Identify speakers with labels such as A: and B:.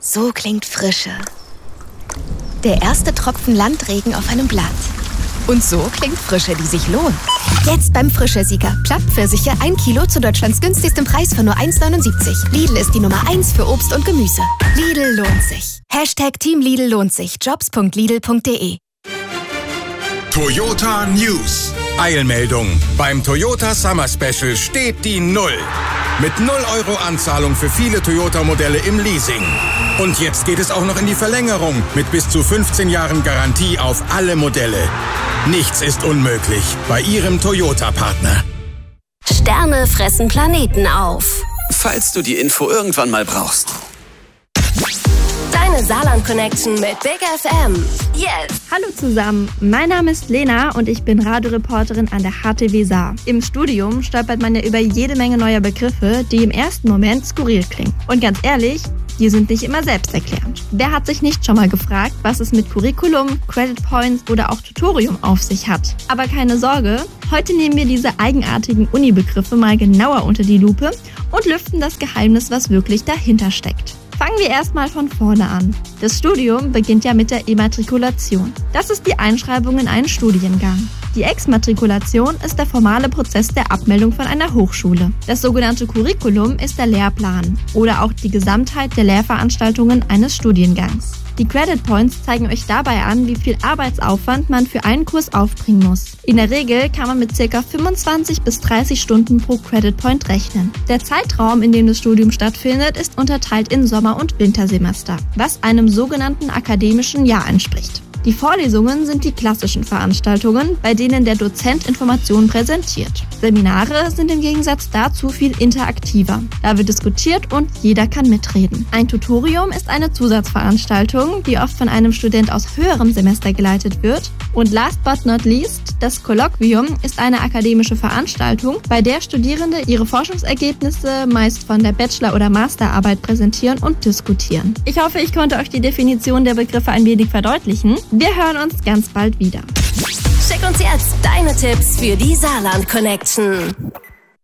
A: So klingt Frische. Der erste Tropfen Landregen auf einem Blatt. Und so klingt Frische, die sich lohnt. Jetzt beim Frische-Sieger. Plattpfirsiche 1 Kilo zu Deutschlands günstigstem Preis von nur 1,79. Lidl ist die Nummer 1 für Obst und Gemüse. Lidl lohnt sich. #Team Lidl lohnt sich. Jobs.lidl.de.
B: Toyota News. Eilmeldung. Beim Toyota Summer Special steht die 0. Mit 0 € Anzahlung für viele Toyota-Modelle im Leasing. Und jetzt geht es auch noch in die Verlängerung mit bis zu 15 Jahren Garantie auf alle Modelle. Nichts ist unmöglich bei Ihrem Toyota-Partner.
C: Sterne fressen Planeten auf.
D: Falls du die Info irgendwann mal brauchst.
C: Deine Saarland-Connection mit Big FM. Yes!
E: Hallo zusammen, mein Name ist Lena und ich bin Radioreporterin an der HTW Saar. Im Studium stolpert man ja über jede Menge neuer Begriffe, die im ersten Moment skurril klingen. Und ganz ehrlich, die sind nicht immer selbsterklärend. Wer hat sich nicht schon mal gefragt, was es mit Curriculum, Credit Points oder auch Tutorium auf sich hat? Aber keine Sorge, heute nehmen wir diese eigenartigen Uni-Begriffe mal genauer unter die Lupe und lüften das Geheimnis, was wirklich dahinter steckt. Fangen wir erstmal von vorne an. Das Studium beginnt ja mit der Immatrikulation. Das ist die Einschreibung in einen Studiengang. Die Exmatrikulation ist der formale Prozess der Abmeldung von einer Hochschule. Das sogenannte Curriculum ist der Lehrplan oder auch die Gesamtheit der Lehrveranstaltungen eines Studiengangs. Die Credit Points zeigen euch dabei an, wie viel Arbeitsaufwand man für einen Kurs aufbringen muss. In der Regel kann man mit ca. 25 bis 30 Stunden pro Credit Point rechnen. Der Zeitraum, in dem das Studium stattfindet, ist unterteilt in Sommer- und Wintersemester, was einem sogenannten akademischen Jahr entspricht. Die Vorlesungen sind die klassischen Veranstaltungen, bei denen der Dozent Informationen präsentiert. Seminare sind im Gegensatz dazu viel interaktiver. Da wird diskutiert und jeder kann mitreden. Ein Tutorium ist eine Zusatzveranstaltung, die oft von einem Student aus höherem Semester geleitet wird. Und last but not least, das Kolloquium ist eine akademische Veranstaltung, bei der Studierende ihre Forschungsergebnisse meist von der Bachelor- oder Masterarbeit präsentieren und diskutieren. Ich hoffe, ich konnte euch die Definition der Begriffe ein wenig verdeutlichen. Wir hören uns ganz bald wieder.
C: Schick uns jetzt deine Tipps für die Saarland-Connection.